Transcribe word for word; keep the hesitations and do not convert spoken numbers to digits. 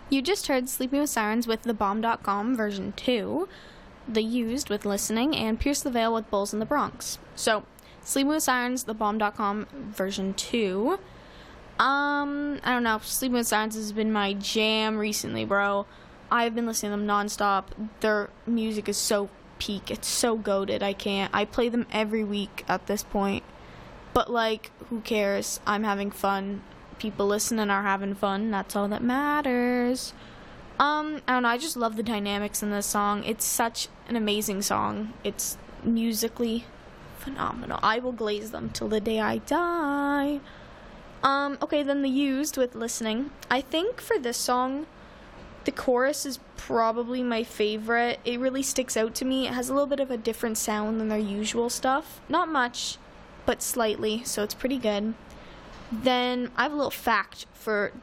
You just heard Sleeping with Sirens with The Bomb dot com version two, The Used with Listening, and Pierce the Veil with Bulls in the Bronx. So, Sleeping with Sirens, The Bomb dot com version two. Um, I don't know. Sleeping with Sirens has been my jam recently, bro. I've been listening to them nonstop. Their music is so peak. It's so goated. I can't. I play them every week at this point. But, like, who cares? I'm having fun. People listening are having fun. That's all that matters. Um, I don't know. I just love the dynamics in this song. It's such an amazing song. It's musically phenomenal. I will glaze them till the day I die. Um, okay, then The Used with Listening. I think for this song, the chorus is probably my favorite. It really sticks out to me. It has a little bit of a different sound than their usual stuff. Not much, but slightly, so it's pretty good. Then I have a little fact for